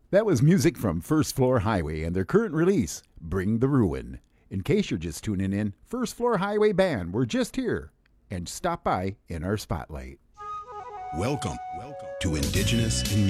That was music from First Floor Highway and their current release, Bring the Ruin. In case you're just tuning in, First Floor Highway Band were just here and stop by in our spotlight. Welcome to Indigenous in